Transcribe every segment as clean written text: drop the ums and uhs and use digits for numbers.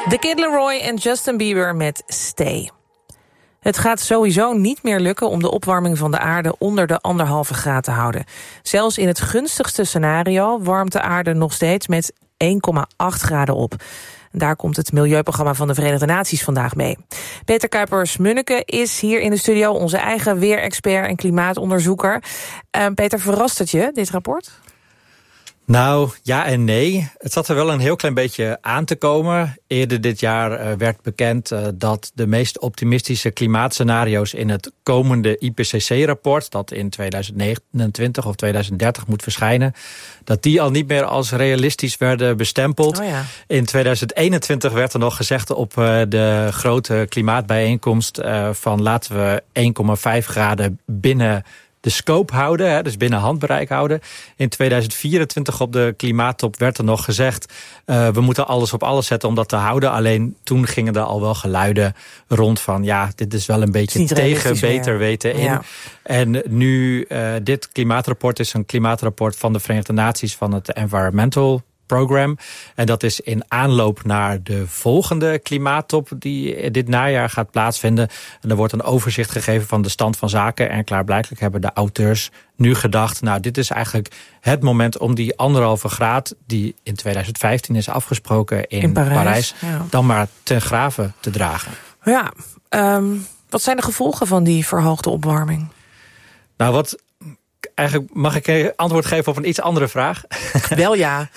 The Kid Laroi en Justin Bieber met Stay. Het gaat sowieso niet meer lukken om de opwarming van de aarde onder de 1,5 graad te houden. Zelfs in het gunstigste scenario warmt de aarde nog steeds met 1,8 graden op. Daar komt het Milieuprogramma van de Verenigde Naties vandaag mee. Peter Kuipers-Munneke is hier in de studio, onze eigen weerexpert en klimaatonderzoeker. Peter, verrast het je, dit rapport? Nou, ja en nee. Het zat er wel een heel klein beetje aan te komen. Eerder dit jaar werd bekend dat de meest optimistische klimaatscenario's in het komende IPCC-rapport, dat in 2029 of 2030 moet verschijnen, dat die al niet meer als realistisch werden bestempeld. Oh ja. In 2021 werd er nog gezegd op de grote klimaatbijeenkomst van laten we 1,5 graden binnen de scope houden, dus binnen handbereik houden. In 2024 op de klimaattop werd er nog gezegd, we moeten alles op alles zetten om dat te houden. Alleen toen gingen er al wel geluiden rond van, ja, dit is wel een beetje tegen beter weten in. Ja. En nu, dit klimaatrapport is een klimaatrapport van de Verenigde Naties van het Environmental Program. En dat is in aanloop naar de volgende klimaattop die dit najaar gaat plaatsvinden. En er wordt een overzicht gegeven van de stand van zaken. En klaarblijkelijk hebben de auteurs nu gedacht, nou, dit is eigenlijk het moment om die 1,5 graad die in 2015 is afgesproken in Parijs dan maar ten grave te dragen. Ja, wat zijn de gevolgen van die verhoogde opwarming? Nou, eigenlijk mag ik antwoord geven op een iets andere vraag. Wel ja.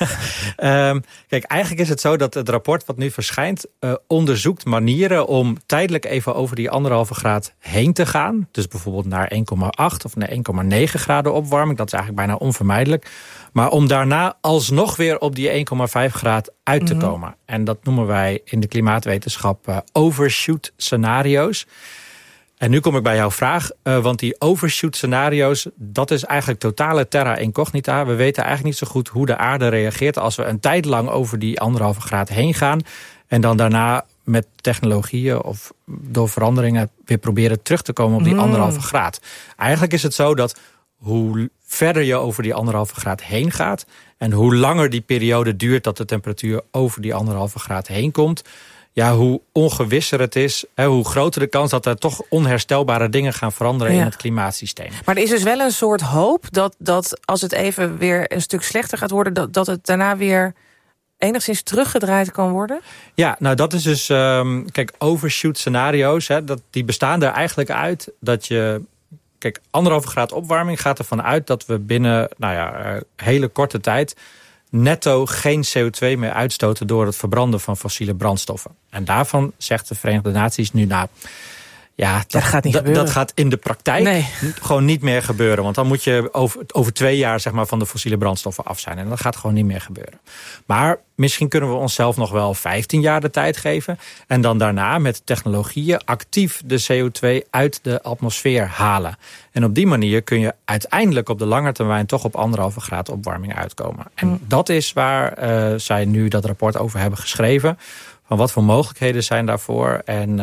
Kijk, eigenlijk is het zo dat het rapport wat nu verschijnt onderzoekt manieren om tijdelijk even over die 1,5 graad heen te gaan. Dus bijvoorbeeld naar 1,8 of naar 1,9 graden opwarming. Dat is eigenlijk bijna onvermijdelijk. Maar om daarna alsnog weer op die 1,5 graad uit te komen. En dat noemen wij in de klimaatwetenschap overshoot scenario's. En nu kom ik bij jouw vraag, want die overshoot scenario's, dat is eigenlijk totale terra incognita. We weten eigenlijk niet zo goed hoe de aarde reageert als we een tijd lang over die 1,5 graad heen gaan. En dan daarna met technologieën of door veranderingen weer proberen terug te komen op die 1,5 graad. Eigenlijk is het zo dat hoe verder je over die 1,5 graad heen gaat en hoe langer die periode duurt dat de temperatuur over die 1,5 graad heen komt, ja, hoe ongewisser het is, hoe groter de kans dat er toch onherstelbare dingen gaan veranderen in het klimaatsysteem. Maar er is dus wel een soort hoop dat als het even weer een stuk slechter gaat worden, dat het daarna weer enigszins teruggedraaid kan worden? Ja, nou dat is dus, kijk, overshoot scenario's, die bestaan er eigenlijk uit dat je, kijk, 1,5 graad opwarming gaat ervan uit dat we binnen, hele korte tijd netto geen CO2 meer uitstoten door het verbranden van fossiele brandstoffen. En daarvan zegt de Verenigde Naties nu, ja, dat gaat in de praktijk gewoon niet meer gebeuren. Want dan moet je over 2 jaar zeg maar, van de fossiele brandstoffen af zijn. En dat gaat gewoon niet meer gebeuren. Maar misschien kunnen we onszelf nog wel 15 jaar de tijd geven. En dan daarna met technologieën actief de CO2 uit de atmosfeer halen. En op die manier kun je uiteindelijk op de lange termijn toch op 1,5 graad opwarming uitkomen. En dat is waar zij nu dat rapport over hebben geschreven. Van wat voor mogelijkheden zijn daarvoor en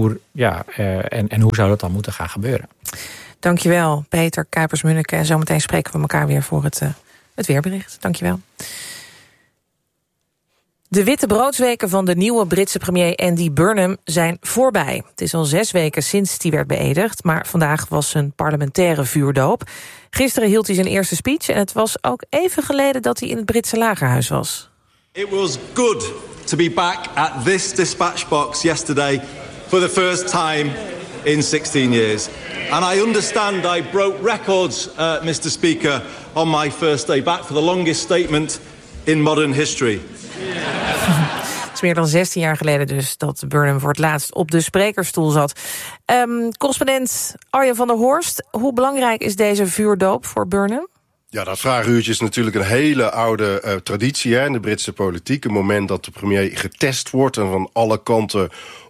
hoe zou dat dan moeten gaan gebeuren? Dankjewel, Peter Kuipers-Munneke. En zometeen spreken we elkaar weer voor het weerbericht. Dankjewel. De wittebroodsweken van de nieuwe Britse premier Andy Burnham zijn voorbij. Het is al 6 weken sinds die werd beëdigd, maar vandaag was zijn parlementaire vuurdoop. Gisteren hield hij zijn eerste speech en het was ook even geleden dat hij in het Britse lagerhuis was. It was good to be back at this dispatch box yesterday for the first time in 16 years. And I understand I broke records, Mr. Speaker, on my first day back for the longest statement in modern history. Het is meer dan 16 jaar geleden dus dat Burnham voor het laatst op de sprekersstoel zat. Correspondent Arjen van der Horst, hoe belangrijk is deze vuurdoop voor Burnham? Ja, dat vragenuurtje is natuurlijk een hele oude traditie in de Britse politiek. Een moment dat de premier getest wordt en van alle kanten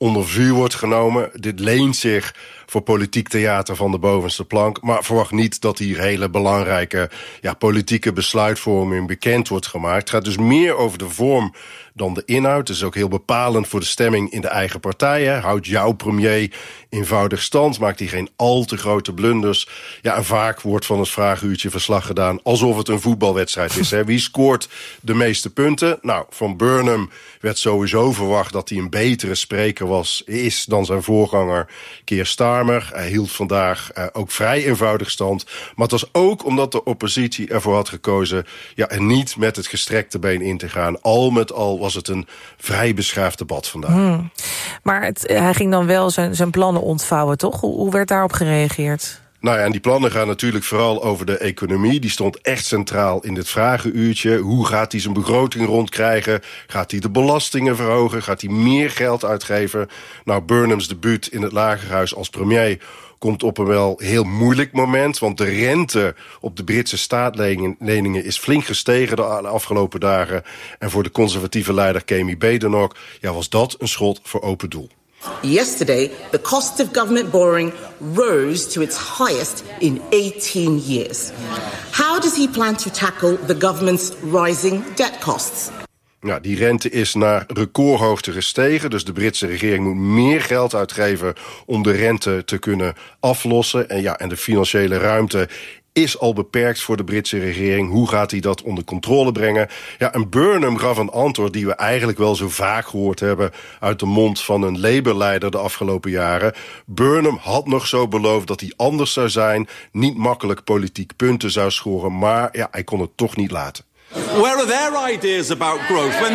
onder vuur wordt genomen. Dit leent zich voor politiek theater van de bovenste plank. Maar verwacht niet dat hier hele belangrijke politieke besluitvorming bekend wordt gemaakt. Het gaat dus meer over de vorm dan de inhoud. Het is ook heel bepalend voor de stemming in de eigen partij. Hè. Houdt jouw premier eenvoudig stand? Maakt hij geen al te grote blunders? Ja, en vaak wordt van het vragenuurtje verslag gedaan alsof het een voetbalwedstrijd is. Hè. Wie scoort de meeste punten? Nou, van Burnham werd sowieso verwacht dat hij een betere spreker is dan zijn voorganger Keir Starmer. Hij hield vandaag ook vrij eenvoudig stand. Maar het was ook omdat de oppositie ervoor had gekozen er niet met het gestrekte been in te gaan. Al met al was het een vrij beschaafd debat vandaag. Maar hij ging dan wel zijn plannen ontvouwen, toch? Hoe werd daarop gereageerd? Nou ja, en die plannen gaan natuurlijk vooral over de economie. Die stond echt centraal in dit vragenuurtje. Hoe gaat hij zijn begroting rondkrijgen? Gaat hij de belastingen verhogen? Gaat hij meer geld uitgeven? Nou, Burnhams debuut in het Lagerhuis als premier komt op een wel heel moeilijk moment. Want de rente op de Britse staatsleningen is flink gestegen de afgelopen dagen. En voor de conservatieve leider Kemi Badenoch was dat een schot voor open doel. Yesterday, the cost of government borrowing rose to its highest in 18 years. How does he plan to tackle the government's rising debt costs? Ja, die rente is naar recordhoogte gestegen. Dus de Britse regering moet meer geld uitgeven om de rente te kunnen aflossen. En de financiële ruimte is al beperkt voor de Britse regering. Hoe gaat hij dat onder controle brengen? Ja, en Burnham gaf een antwoord die we eigenlijk wel zo vaak gehoord hebben uit de mond van een Labour-leider de afgelopen jaren. Burnham had nog zo beloofd dat hij anders zou zijn, niet makkelijk politiek punten zou scoren, maar hij kon het toch niet laten. Where are their ideas about growth? When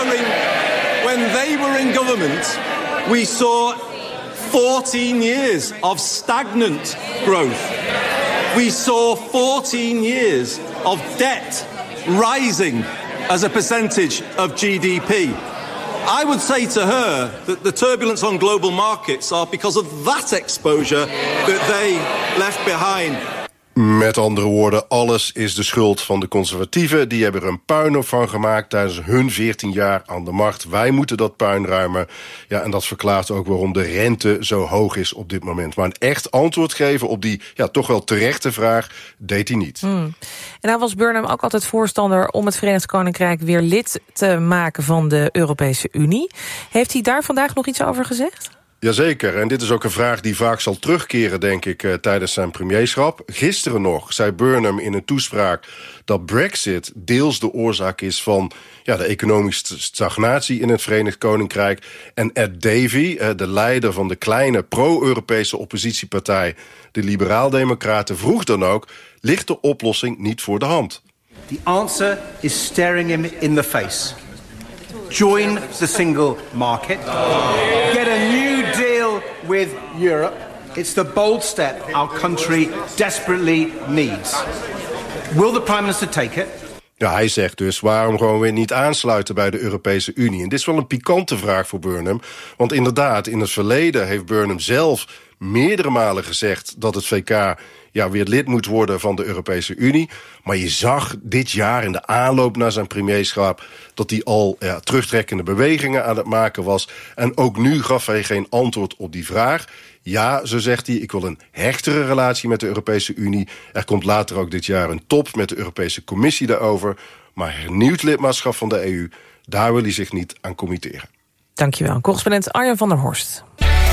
they were in government, we saw 14 years of stagnant growth. We saw 14 years of debt rising as a percentage of GDP. I would say to her that the turbulence on global markets are because of that exposure that they left behind. Met andere woorden, alles is de schuld van de conservatieven. Die hebben er een puinhoop van gemaakt tijdens hun 14 jaar aan de macht. Wij moeten dat puin ruimen. Ja, en dat verklaart ook waarom de rente zo hoog is op dit moment. Maar een echt antwoord geven op die toch wel terechte vraag deed hij niet. En nou was Burnham ook altijd voorstander om het Verenigd Koninkrijk weer lid te maken van de Europese Unie. Heeft hij daar vandaag nog iets over gezegd? Jazeker, en dit is ook een vraag die vaak zal terugkeren, denk ik, tijdens zijn premierschap. Gisteren nog zei Burnham in een toespraak dat Brexit deels de oorzaak is van de economische stagnatie in het Verenigd Koninkrijk. En Ed Davey, de leider van de kleine pro-Europese oppositiepartij, de Liberaal-Democraten, vroeg dan ook, ligt de oplossing niet voor de hand? The answer is staring him in the face. Join the single market. Get a new deal with Europe. It's the bold step our country desperately needs. Will the Prime Minister take it? Ja, hij zegt dus, waarom gewoon weer niet aansluiten bij de Europese Unie? En dit is wel een pikante vraag voor Burnham. Want inderdaad, in het verleden heeft Burnham zelf meerdere malen gezegd dat het VK weer lid moet worden van de Europese Unie. Maar je zag dit jaar in de aanloop naar zijn premierschap dat hij al terugtrekkende bewegingen aan het maken was. En ook nu gaf hij geen antwoord op die vraag. Ja, zo zegt hij, ik wil een hechtere relatie met de Europese Unie. Er komt later ook dit jaar een top met de Europese Commissie daarover. Maar hernieuwd lidmaatschap van de EU, daar wil hij zich niet aan committeren. Dankjewel. Correspondent Arjen van der Horst.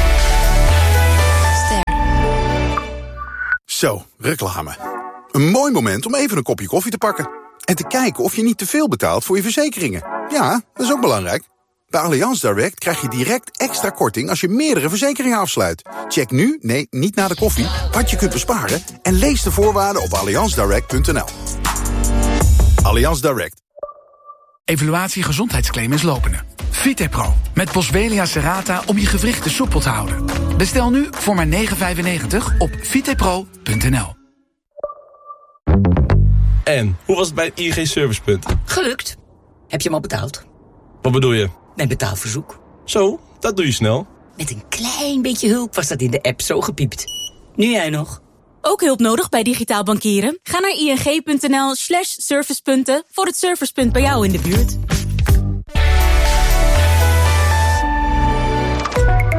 Zo, reclame. Een mooi moment om even een kopje koffie te pakken. En te kijken of je niet te veel betaalt voor je verzekeringen. Ja, dat is ook belangrijk. Bij Allianz Direct krijg je direct extra korting als je meerdere verzekeringen afsluit. Check nu, nee, niet na de koffie, wat je kunt besparen en lees de voorwaarden op allianzdirect.nl. Allianz Direct. Evaluatie gezondheidsclaim is lopende. Vitepro met Boswellia serrata om je gewrichten soepel te houden. Bestel nu voor maar €9,95 op vitepro.nl. En, hoe was het bij het ING Servicepunt? Gelukt. Heb je hem al betaald? Wat bedoel je? Mijn betaalverzoek. Zo, dat doe je snel. Met een klein beetje hulp was dat in de app zo gepiept. Nu jij nog. Ook hulp nodig bij digitaal bankieren? Ga naar ing.nl/servicepunten voor het servicepunt bij jou in de buurt.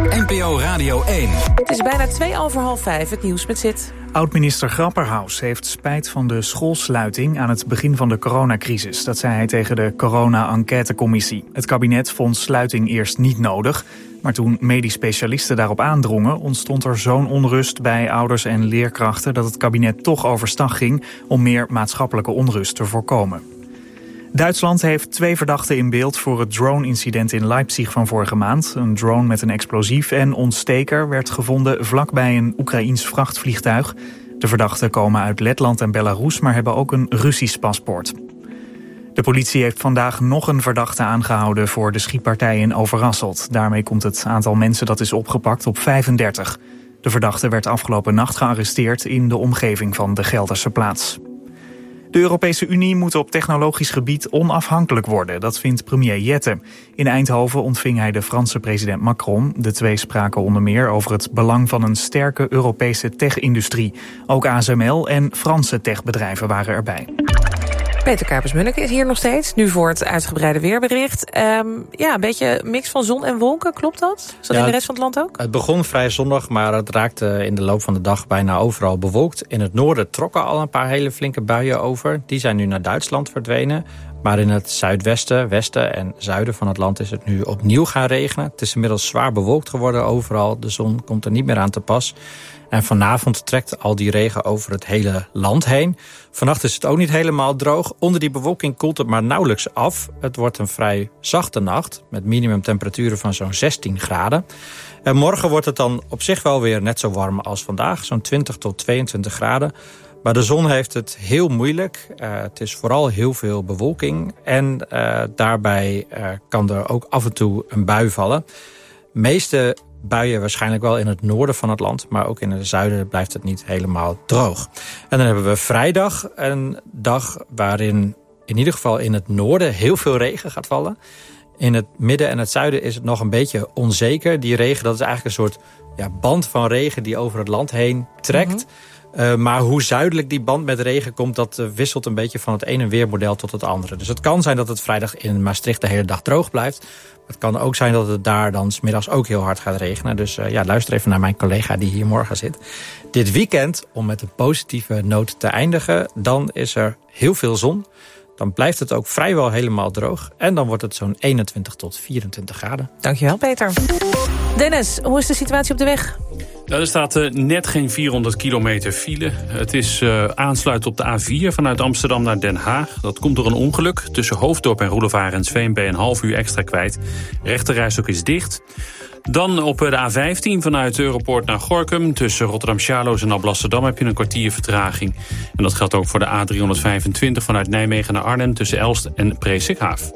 Radio 1. Het is bijna 5:02, het nieuws met Zit. Oud-minister Grapperhaus heeft spijt van de schoolsluiting aan het begin van de coronacrisis. Dat zei hij tegen de corona-enquêtecommissie. Het kabinet vond sluiting eerst niet nodig. Maar toen medisch specialisten daarop aandrongen, ontstond er zo'n onrust bij ouders en leerkrachten dat het kabinet toch overstag ging om meer maatschappelijke onrust te voorkomen. Duitsland heeft 2 verdachten in beeld voor het drone-incident in Leipzig van vorige maand. Een drone met een explosief en ontsteker werd gevonden vlakbij een Oekraïens vrachtvliegtuig. De verdachten komen uit Letland en Belarus, maar hebben ook een Russisch paspoort. De politie heeft vandaag nog een verdachte aangehouden voor de schietpartij in Overasselt. Daarmee komt het aantal mensen dat is opgepakt op 35. De verdachte werd afgelopen nacht gearresteerd in de omgeving van de Gelderse plaats. De Europese Unie moet op technologisch gebied onafhankelijk worden, dat vindt premier Jette. In Eindhoven ontving hij de Franse president Macron. De twee spraken onder meer over het belang van een sterke Europese tech-industrie. Ook ASML en Franse techbedrijven waren erbij. Peter Kuipers-Munneke is hier nog steeds, nu voor het uitgebreide weerbericht. Een beetje mix van zon en wolken, klopt dat? Is dat in de rest van het land ook? Het begon vrij zonnig, maar het raakte in de loop van de dag bijna overal bewolkt. In het noorden trokken al een paar hele flinke buien over. Die zijn nu naar Duitsland verdwenen. Maar in het zuidwesten, westen en zuiden van het land is het nu opnieuw gaan regenen. Het is inmiddels zwaar bewolkt geworden overal. De zon komt er niet meer aan te pas. En vanavond trekt al die regen over het hele land heen. Vannacht is het ook niet helemaal droog. Onder die bewolking koelt het maar nauwelijks af. Het wordt een vrij zachte nacht met minimumtemperaturen van zo'n 16 graden. En morgen wordt het dan op zich wel weer net zo warm als vandaag. Zo'n 20 tot 22 graden. Maar de zon heeft het heel moeilijk. Het is vooral heel veel bewolking. En daarbij kan er ook af en toe een bui vallen. De meeste buien waarschijnlijk wel in het noorden van het land. Maar ook in het zuiden blijft het niet helemaal droog. En dan hebben we vrijdag, een dag waarin in ieder geval in het noorden heel veel regen gaat vallen. In het midden en het zuiden is het nog een beetje onzeker. Die regen, dat is eigenlijk een soort band van regen die over het land heen trekt. Maar hoe zuidelijk die band met regen komt, dat wisselt een beetje van het ene weermodel tot het andere. Dus het kan zijn dat het vrijdag in Maastricht de hele dag droog blijft. Het kan ook zijn dat het daar dan 's middags ook heel hard gaat regenen. Dus luister even naar mijn collega die hier morgen zit. Dit weekend, om met een positieve noot te eindigen, dan is er heel veel zon. Dan blijft het ook vrijwel helemaal droog. En dan wordt het zo'n 21 tot 24 graden. Dankjewel, Peter. Dennis, hoe is de situatie op de weg? Er staat net geen 400 kilometer file. Het is aansluit op de A4 vanuit Amsterdam naar Den Haag. Dat komt door een ongeluk. Tussen Hoofddorp en Roelof Arendsveen ben je een half uur extra kwijt. Rechterrijstok is dicht. Dan op de A15 vanuit Europoort naar Gorinchem. Tussen Rotterdam-Charloes en Alblasserdam heb je een kwartier vertraging. En dat geldt ook voor de A325 vanuit Nijmegen naar Arnhem. Tussen Elst en Presikhaaf.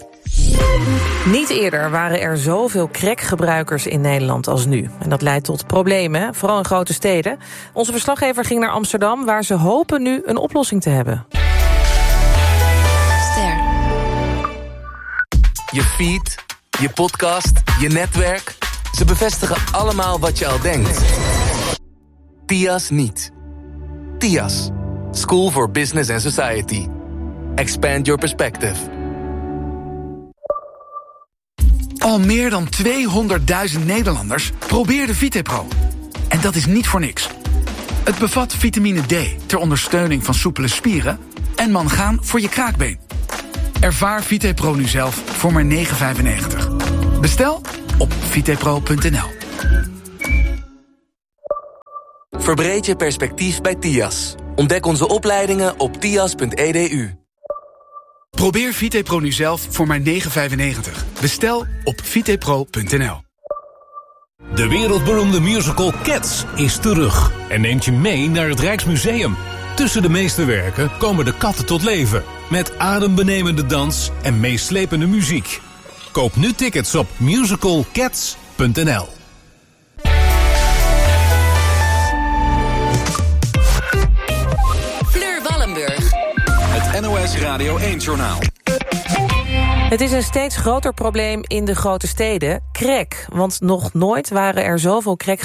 Niet eerder waren er zoveel crackgebruikers in Nederland als nu. En dat leidt tot problemen, vooral in grote steden. Onze verslaggever ging naar Amsterdam, waar ze hopen nu een oplossing te hebben. Ster. Je feed, je podcast, je netwerk. Ze bevestigen allemaal wat je al denkt. TIAS niet. TIAS. School for Business and Society. Expand your perspective. Al meer dan 200.000 Nederlanders probeerden VitePro. En dat is niet voor niks. Het bevat vitamine D ter ondersteuning van soepele spieren en mangaan voor je kraakbeen. Ervaar VitePro nu zelf voor maar €9,95. Bestel op vitepro.nl. Verbreed je perspectief bij TIAS. Ontdek onze opleidingen op tias.edu. Probeer VitePro nu zelf voor maar €9,95. Bestel op vitepro.nl. De wereldberoemde musical Cats is terug en neemt je mee naar het Rijksmuseum. Tussen de meesterwerken komen de katten tot leven, met adembenemende dans en meeslepende muziek. Koop nu tickets op musicalcats.nl. Fleur Wallenburg. Het NOS Radio 1-journaal. Het is een steeds groter probleem in de grote steden. Crack. Want nog nooit waren er zoveel crack